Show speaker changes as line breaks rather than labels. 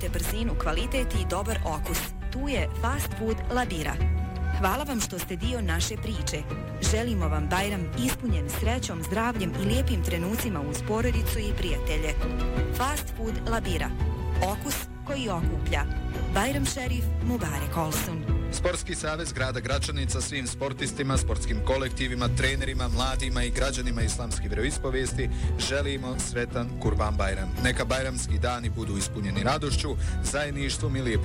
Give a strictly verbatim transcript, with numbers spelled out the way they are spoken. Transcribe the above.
Uživajte brzinu, kvalitet i dobar okus. Tu je Fast Food Labira. Hvala vam što ste dio naše priče. Želimo vam Bajram ispunjen srećom, zdravljem i lijepim trenucima uz porodicu i prijatelje. Fast Food Labira. Okus koji okuplja. Bajram Šerif Mubarek Olsun.
Sportski savez grada Gračanica svim sportistima, sportskim kolektivima, trenerima, mladima i građanima islamske vjeroispovijesti želimo sretan Kurban Bajram. Neka bajramski dani budu ispunjeni radošću, zajedništvom i lijepim